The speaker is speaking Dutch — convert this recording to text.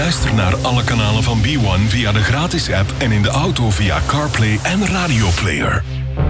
Luister naar alle kanalen van B1 via de gratis app en in de auto via CarPlay en Radio Player.